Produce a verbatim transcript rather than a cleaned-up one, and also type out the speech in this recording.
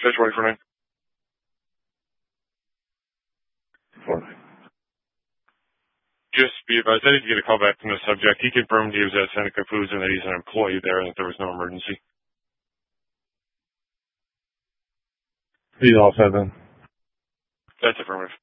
Stage ready for nine. Four. Just be advised, I didn't get a call back from the subject. He confirmed he was at Seneca Foods and that he's an employee there and that there was no emergency. He's all set then. That's affirmative.